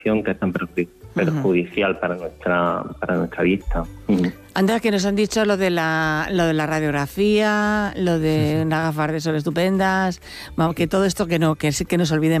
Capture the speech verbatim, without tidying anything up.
que es tan perju- perjudicial uh-huh. para nuestra para nuestra vista. Uh-huh. Antes que nos han dicho lo de la lo de la radiografía, lo de unas gafas de sol estupendas, vamos, que todo esto que no, que sí que nos olvidemos.